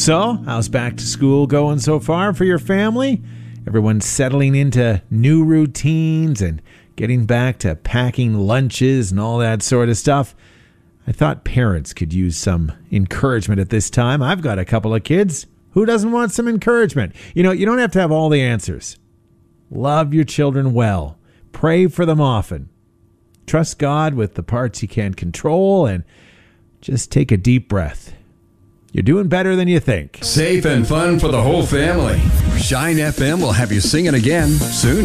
So, how's back to school going so far for your family? Everyone's settling into new routines and getting back to packing lunches and all that sort of stuff. I thought parents could use some encouragement at this time. I've got a couple of kids. Who doesn't want some encouragement? You don't have to have all the answers. Love your children well. Pray for them often. Trust God with the parts you can't control and just take a deep breath. You're doing better than you think. Safe and fun for the whole family. Shine FM will have you singing again soon.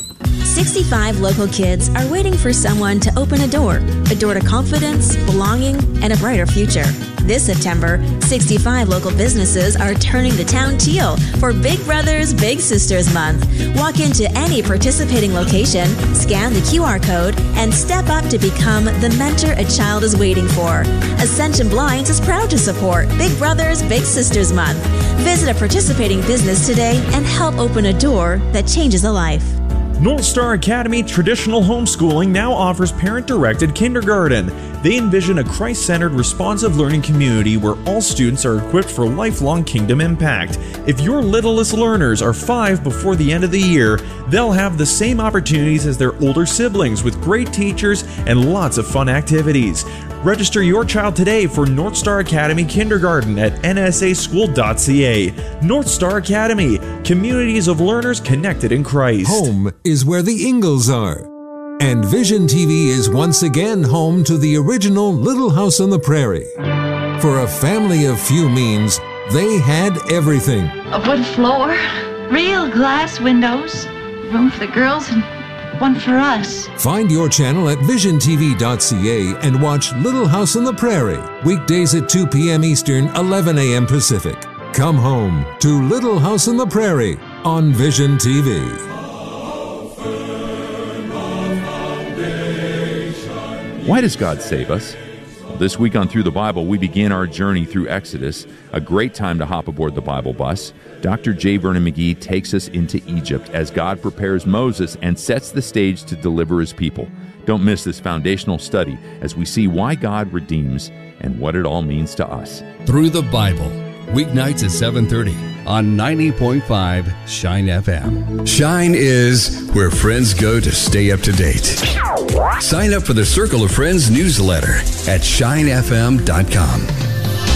65 local kids are waiting for someone to open a door to confidence, belonging, and a brighter future. This September, 65 local businesses are turning the town teal for Big Brothers Big Sisters Month. Walk into any participating location, scan the QR code, and step up to become the mentor a child is waiting for. Ascension Blinds is proud to support Big Brothers Big Sisters Month. Visit a participating business today and help open a door that changes a life. North Star Academy Traditional Homeschooling now offers parent-directed kindergarten. They envision a Christ-centered, responsive learning community where all students are equipped for lifelong kingdom impact. If your littlest learners are 5 before the end of the year, they'll have the same opportunities as their older siblings with great teachers and lots of fun activities. Register your child today for North Star Academy Kindergarten at nsaschool.ca. North Star Academy, communities of learners connected in Christ. Home is where the Ingalls are. And Vision TV is once again home to the original Little House on the Prairie. For a family of few means, they had everything. A wood floor, real glass windows, room for the girls and one for us. Find your channel at visiontv.ca and watch Little House on the Prairie, weekdays at 2 p.m. Eastern, 11 a.m. Pacific. Come home to Little House on the Prairie on Vision TV. Why does God save us? This week on Through the Bible, we begin our journey through Exodus, a great time to hop aboard the Bible bus. Dr. J. Vernon McGee takes us into Egypt as God prepares Moses and sets the stage to deliver his people. Don't miss this foundational study as we see why God redeems and what it all means to us. Through the Bible, weeknights at 7:30 on 90.5 Shine FM. Shine is where friends go to stay up to date. Sign up for the Circle of Friends newsletter at shinefm.com.